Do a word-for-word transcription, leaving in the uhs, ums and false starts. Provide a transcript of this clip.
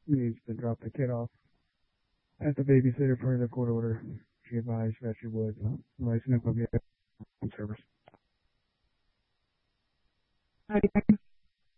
needs to drop the kid off at the babysitter per the court order. She advised that she would license up of the service. Alrighty, thank you.